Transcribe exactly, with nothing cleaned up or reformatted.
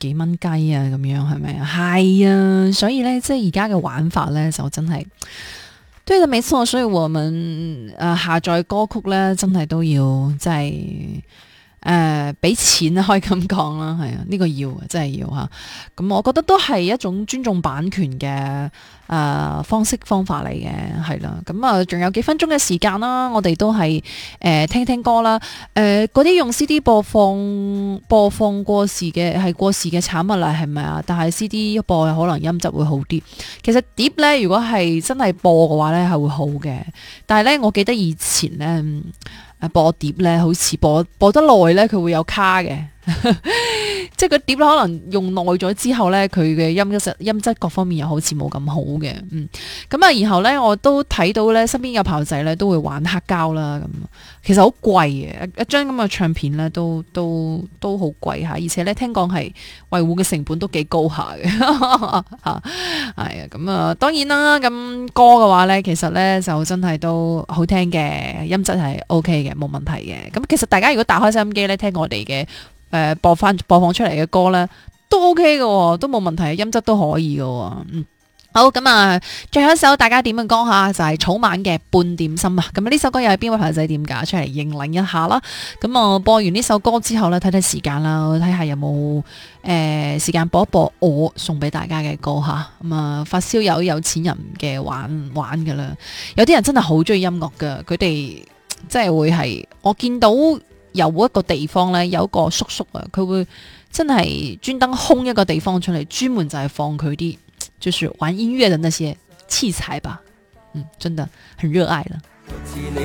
幾蚊雞啊咁樣係咪啊？係啊，所以咧即係而家嘅玩法咧就真係對的，沒錯。所以我們誒、呃、下載歌曲咧真係都要即係。誒，俾、呃、錢可以咁講啦，係啊，呢、這個要真係要吓。咁我覺得都係一種尊重版權嘅誒、呃、方式方法嚟嘅，係啦。咁啊，仲有幾分鐘嘅時間啦，我哋都係誒、呃、聽聽歌啦。誒，嗰啲用 C D 播放播放過時嘅係過時嘅產物啦，係咪啊？但係 C D 播可能音質會好啲。其實碟咧，如果係真係播嘅話咧，係會好嘅。但係咧，我記得以前咧。播碟咧，好似播播得耐咧，佢會有卡嘅，即係個碟可能用耐咗之後咧，佢嘅音質音質各方面又好似冇咁好嘅，嗯，咁啊，然後咧我都睇到咧，身邊有朋友仔咧都會玩黑膠啦，咁其實好貴嘅，一張咁嘅唱片咧都都都好貴下，而且咧聽講係維護嘅成本都幾高下嘅，吓係啊，咁啊，當然啦，咁歌嘅話咧，其實咧就真係都好聽嘅，音質係 OK 嘅。冇問題嘅，咁其實大家如果打開收音機咧，聽我哋嘅誒播翻播放出嚟嘅歌咧，都 OK 嘅，都冇問題，音質都可以嘅。嗯，好，咁啊，最後一首大家點嘅歌吓，就係、是、草蜢嘅半點心啊。咁呢首歌又係邊位朋友仔點㗎？出嚟認領一下啦。咁我播完呢首歌之後咧，睇睇時間啦，我睇下有冇誒、呃、時間播一播我送俾大家嘅歌吓。咁啊，發燒友有錢人嘅玩玩㗎啦，有啲人真係好中意音樂㗎，佢哋。即係會係，我見到有一個地方呢，有一個叔叔啊，佢會真係專登空一個地方出嚟，專門就係放佢啲，就是玩音樂的那些器材吧，嗯，真的很熱愛了。